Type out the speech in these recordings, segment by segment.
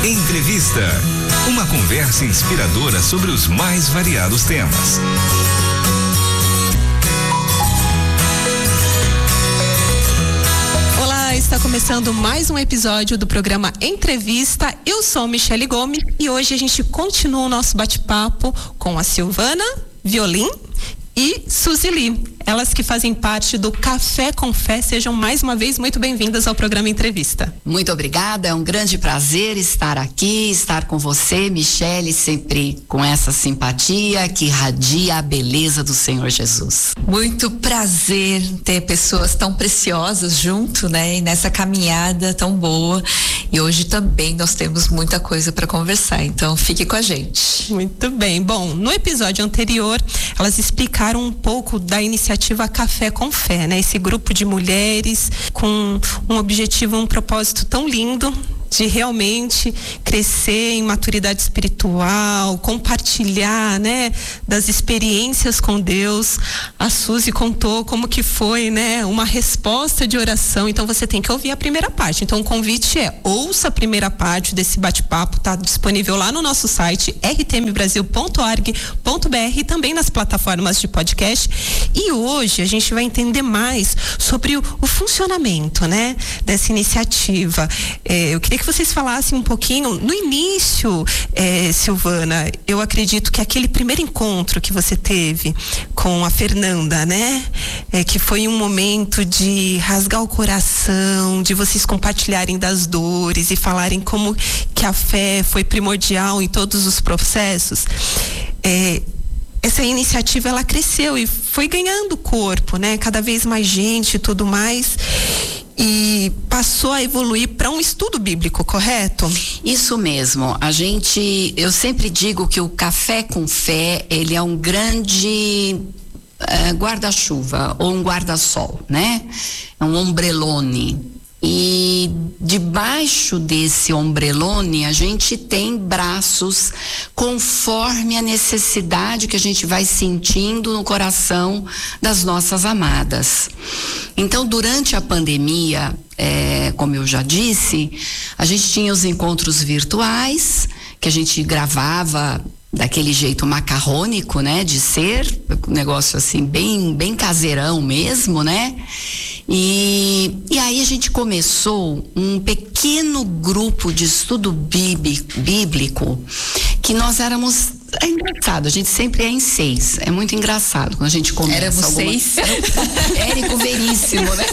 Entrevista. Uma conversa inspiradora sobre os mais variados temas. Olá, está começando mais um episódio do programa Entrevista. Eu sou Michele Gomes e hoje a gente continua o nosso bate-papo com a Silvana Violim e Suzy Lee. Elas que fazem parte do Café com Fé. Sejam mais uma vez muito bem-vindas ao programa Entrevista. Muito obrigada, é um grande prazer estar aqui, estar com você, Michele, sempre com essa simpatia que irradia a beleza do Senhor Jesus. Muito prazer ter pessoas tão preciosas junto, né? E nessa caminhada tão boa. E hoje também nós temos muita coisa para conversar, então fique com a gente. Muito bem. Bom, no episódio anterior, elas explicaram um pouco da iniciativa Café com Fé, né? Esse grupo de mulheres com um objetivo, um propósito tão lindo de realmente crescer em maturidade espiritual, compartilhar, né, das experiências com Deus. A Suzy contou como que foi, né, uma resposta de oração. Então você tem que ouvir a primeira parte. Então o convite é: ouça a primeira parte desse bate-papo, tá disponível lá no nosso site rtmbrasil.org.br e também nas plataformas de podcast. E hoje a gente vai entender mais sobre o funcionamento, né, dessa iniciativa. Eu queria que vocês falassem um pouquinho no início, Silvana. Eu acredito que aquele primeiro encontro que você teve com a Fernanda, né, que foi um momento de rasgar o coração, de vocês compartilharem das dores e falarem como que a fé foi primordial em todos os processos. Essa iniciativa, ela cresceu e foi ganhando corpo, né? Cada vez mais gente e tudo mais. E passou a evoluir para um estudo bíblico, correto? Isso mesmo. Eu sempre digo que o Café com Fé, ele é um grande guarda-chuva ou um guarda-sol, né? É um ombrelone. E debaixo desse ombrelone a gente tem braços conforme a necessidade que a gente vai sentindo no coração das nossas amadas. Então, durante a pandemia, como eu já disse, a gente tinha os encontros virtuais, que a gente gravava daquele jeito macarrônico, né, de ser, um negócio assim bem caseirão mesmo, né? E aí a gente começou um pequeno grupo de estudo bíblico, que nós éramos, é engraçado, a gente sempre é em 6, é muito engraçado quando a gente começa. Éramos 6? Érico Veríssimo, né?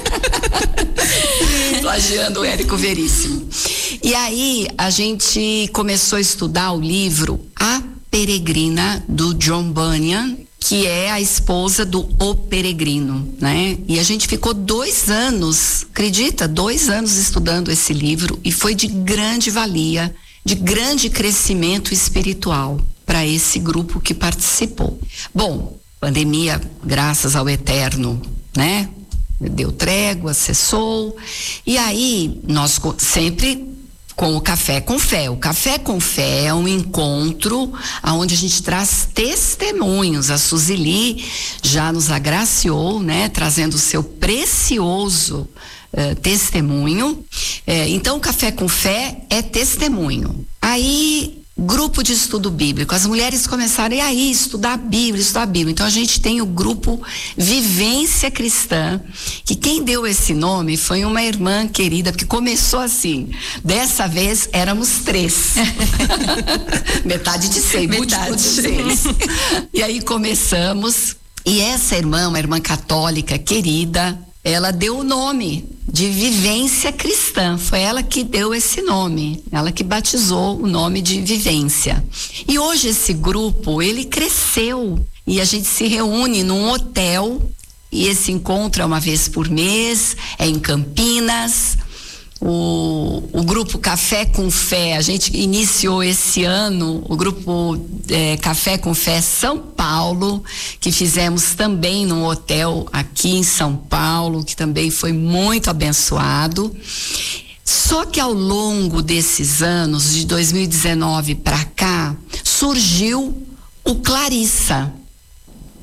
Plagiando o Érico Veríssimo. E aí a gente começou a estudar o livro A Peregrina, do John Bunyan, que é a esposa do O Peregrino, né? E a gente ficou 2 anos, acredita? 2 anos estudando esse livro, e foi de grande valia, de grande crescimento espiritual para esse grupo que participou. Bom, pandemia, graças ao Eterno, né? Deu trégua, cessou, e aí nós sempre com o Café com Fé. O Café com Fé é um encontro onde a gente traz testemunhos. A Suzy Lee já nos agraciou, né, trazendo o seu precioso testemunho. Então, o Café com Fé é testemunho. Aí, grupo de estudo bíblico, as mulheres começaram estudar a Bíblia. Então a gente tem o grupo Vivência Cristã, que quem deu esse nome foi uma irmã querida, porque começou assim, dessa vez éramos 3 metade de 100, múltiplo de 6. E aí começamos, e essa irmã, uma irmã católica querida, ela deu o nome de Vivência Cristã. Foi ela que deu esse nome, ela que batizou o nome de Vivência. E hoje esse grupo, ele cresceu, e a gente se reúne num hotel, e esse encontro é uma vez por mês, é em Campinas. O grupo Café com Fé, a gente iniciou esse ano o grupo Café com Fé São Paulo, que fizemos também num hotel aqui em São Paulo, que também foi muito abençoado. Só que ao longo desses anos, de 2019 para cá, surgiu o Clarissa.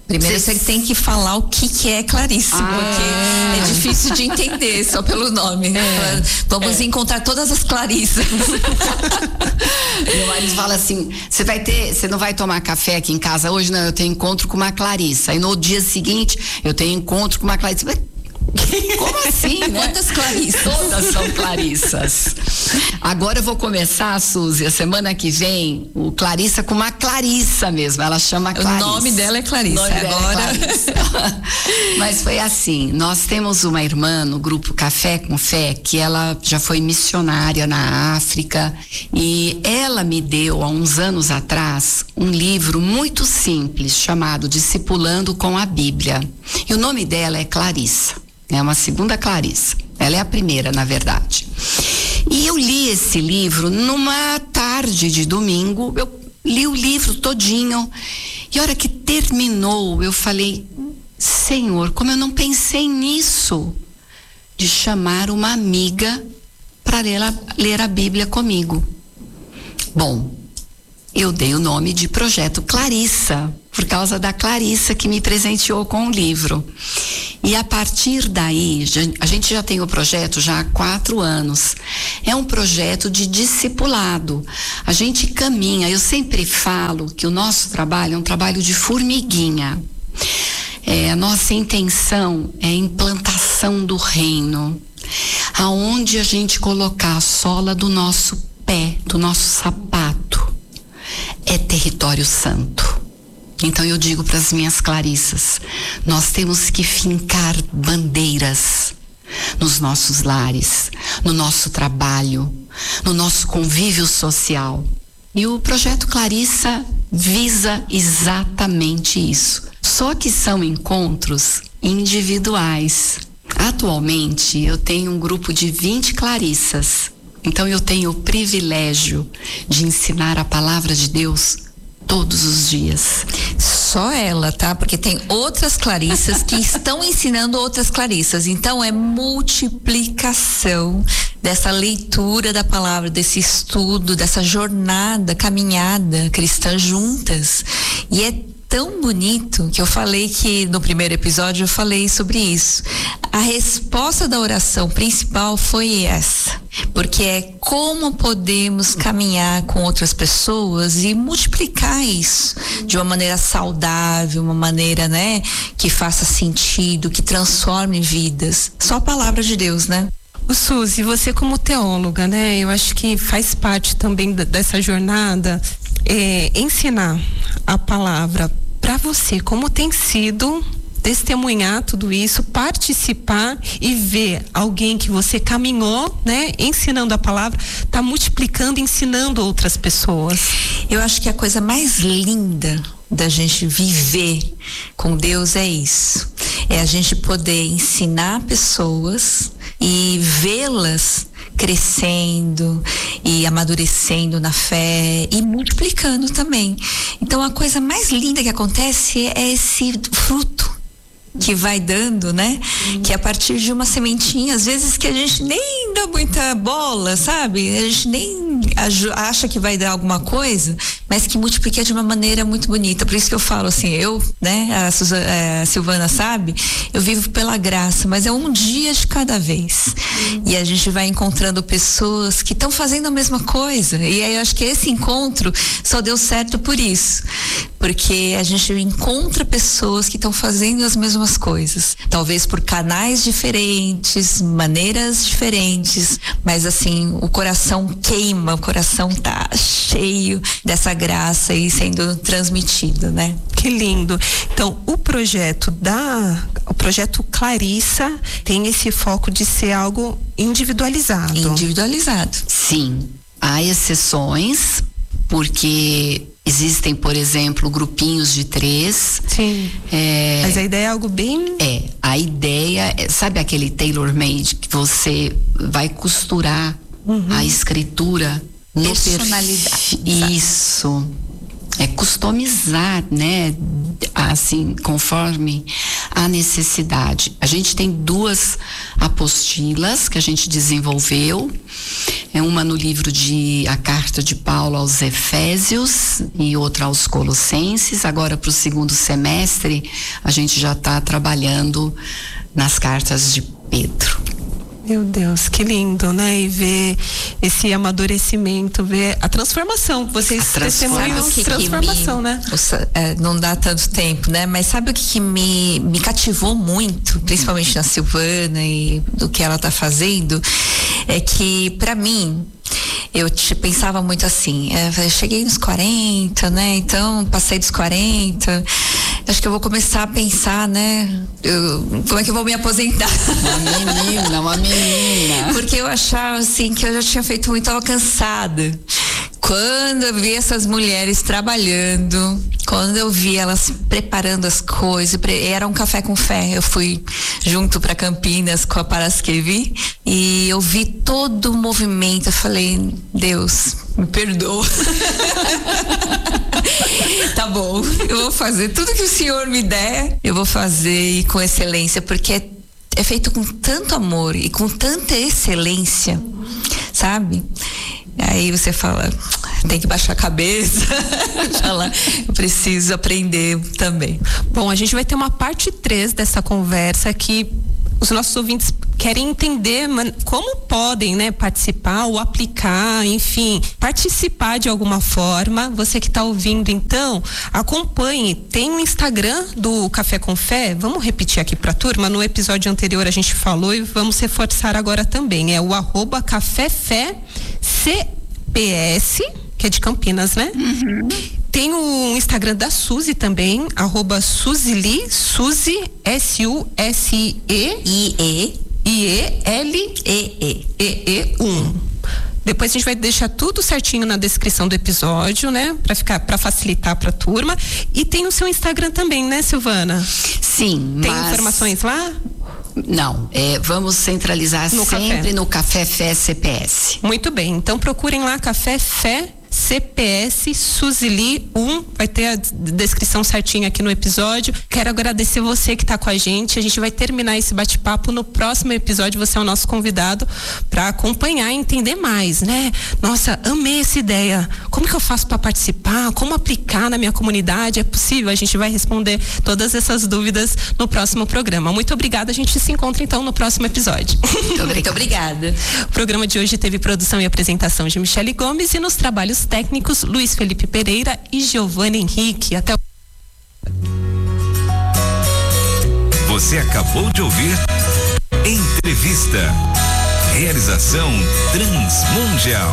Primeiro você tem que falar o que é Clarissa, porque é difícil de entender só pelo nome. Vamos encontrar todas as Clarissas. Meu marido fala assim: você não vai tomar café aqui em casa hoje? Não, eu tenho encontro com uma Clarissa. E no dia seguinte, eu tenho encontro com uma Clarissa. Como assim, né? Quantas Clarissas? Todas são Clarissas. Agora eu vou começar, Suzy, a semana que vem, o Clarissa com uma Clarissa mesmo. Ela chama Clarissa. O nome dela é Clarissa. Agora. É Clarissa. Mas foi assim, nós temos uma irmã no grupo Café com Fé, que ela já foi missionária na África, e ela me deu, há uns anos atrás, um livro muito simples, chamado Discipulando com a Bíblia. E o nome dela é Clarissa. É uma segunda Clarissa. Ela é a primeira, na verdade. E eu li esse livro numa tarde de domingo. Eu li o livro todinho. E a hora que terminou, eu falei: Senhor, como eu não pensei nisso, de chamar uma amiga para ler a Bíblia comigo. Bom, eu dei o nome de Projeto Clarissa, por causa da Clarissa que me presenteou com o livro. E a partir daí, a gente já tem o projeto já há 4 anos. É um projeto de discipulado. A gente caminha, eu sempre falo que o nosso trabalho é um trabalho de formiguinha. A nossa intenção é a implantação do reino, aonde a gente colocar a sola do nosso pé, do nosso sapato, é território santo. Então eu digo para as minhas Clarissas, nós temos que fincar bandeiras nos nossos lares, no nosso trabalho, no nosso convívio social. E o projeto Clarissa visa exatamente isso. Só que são encontros individuais. Atualmente eu tenho um grupo de 20 Clarissas. Então eu tenho o privilégio de ensinar a palavra de Deus todos os dias. Só ela, tá? Porque tem outras Clarissas que estão ensinando outras Clarissas. Então é multiplicação dessa leitura da palavra, desse estudo, dessa jornada, caminhada cristã juntas. E é tão bonito que eu falei que no primeiro episódio eu falei sobre isso. A resposta da oração principal foi essa, porque é como podemos caminhar com outras pessoas e multiplicar isso de uma maneira saudável, uma maneira, né, que faça sentido, que transforme vidas. Só a palavra de Deus, né? Suzy, você como teóloga, né, eu acho que faz parte também dessa jornada, ensinar a palavra para você, como tem sido testemunhar tudo isso, participar e ver alguém que você caminhou, né, ensinando a palavra, tá multiplicando, ensinando outras pessoas. Eu acho que a coisa mais linda da gente viver com Deus é isso, é a gente poder ensinar pessoas e vê-las crescendo e amadurecendo na fé e multiplicando também. Então a coisa mais linda que acontece é esse fruto que vai dando, né? Que é a partir de uma sementinha, às vezes que a gente nem dá muita bola, sabe? A gente nem acha que vai dar alguma coisa, mas que multiplica de uma maneira muito bonita. Por isso que eu falo assim, eu, né? A Silvana sabe, eu vivo pela graça, mas é um dia de cada vez. E a gente vai encontrando pessoas que estão fazendo a mesma coisa. E aí eu acho que esse encontro só deu certo por isso. Porque a gente encontra pessoas que estão fazendo as mesmas coisas, talvez por canais diferentes, maneiras diferentes, mas assim, o coração queima, o coração tá cheio dessa graça aí sendo transmitido, né? Que lindo. Então, o projeto Clarissa tem esse foco de ser algo individualizado. Individualizado. Sim, há exceções, porque existem, por exemplo, grupinhos de 3. Sim. Mas a ideia é algo bem... A ideia é, sabe aquele tailor-made que você vai costurar a escritura no personalidade. Isso. É customizar, né? assim, conforme a necessidade. A gente tem 2 apostilas que a gente desenvolveu, uma no livro a carta de Paulo aos Efésios e outra aos Colossenses. Agora, para o 2º semestre, a gente já está trabalhando nas cartas de Pedro. Meu Deus, que lindo, né? E ver esse amadurecimento, ver a transformação. Vocês testemunham transformação, né? Não dá tanto tempo, né? Mas sabe o que me cativou muito, principalmente na Silvana e do que ela tá fazendo? É que, pra mim, eu pensava muito assim, eu cheguei nos 40, né? Então, passei dos 40, acho que eu vou começar a pensar, né? Como é que eu vou me aposentar? Uma menina. Porque eu achava, assim, que eu já tinha feito muito, estava cansada. Quando eu vi essas mulheres trabalhando, quando eu vi elas preparando as coisas, era um café com fé. Eu fui junto para Campinas com a Paraskevi e eu vi todo o movimento. Eu falei, Deus, me perdoa. Tá bom, eu vou fazer tudo que o Senhor me der, eu vou fazer com excelência, porque é feito com tanto amor e com tanta excelência, sabe? Aí você fala, tem que baixar a cabeça. Fala, eu preciso aprender também. Bom, a gente vai ter uma parte 3 dessa conversa que os nossos ouvintes querem entender como podem, né, participar ou aplicar, enfim, participar de alguma forma. Você que está ouvindo, então, acompanhe. Tem um Instagram do Café com Fé. Vamos repetir aqui para a turma. No episódio anterior a gente falou e vamos reforçar agora também. É o @caféfé_CPS, que é de Campinas, né? Uhum. Tem o Instagram da Suzy também, @Suzili, Suzy, SUSIELIEE1. Depois a gente vai deixar tudo certinho na descrição do episódio, né? Para facilitar para a turma. E tem o seu Instagram também, né, Silvana? Sim. Tem informações lá? Não, vamos centralizar sempre no Café Fé CPS. Muito bem, então procurem lá Café Fé CPS Suzili 1, vai ter a descrição certinha aqui no episódio. Quero agradecer você que está com a gente vai terminar esse bate-papo no próximo episódio. Você é o nosso convidado para acompanhar e entender mais, né? Nossa, amei essa ideia. Como que eu faço para participar? Como aplicar na minha comunidade? É possível? A gente vai responder todas essas dúvidas no próximo programa. Muito obrigada, a gente se encontra então no próximo episódio. Muito obrigada. O programa de hoje teve produção e apresentação de Michele Gomes e nos trabalhos técnicos Luiz Felipe Pereira e Giovanna Henrique. Até o... Você acabou de ouvir Entrevista. Realização Transmundial.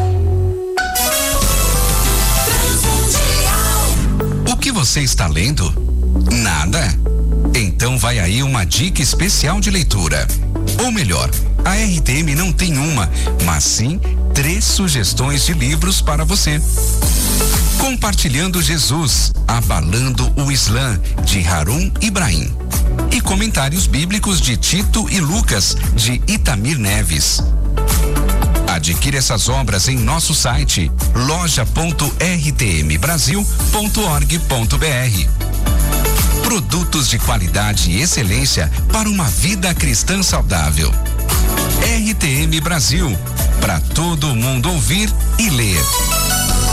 O que você está lendo? Nada? Então vai aí uma dica especial de leitura. Ou melhor, a RTM não tem uma, mas sim 3 sugestões de livros para você. Compartilhando Jesus, Abalando o Islã, de Harun Ibrahim. E Comentários Bíblicos de Tito e Lucas, de Itamir Neves. Adquire essas obras em nosso site loja.rtmbrasil.org.br. Produtos de qualidade e excelência para uma vida cristã saudável. RTM Brasil, para todo mundo ouvir e ler.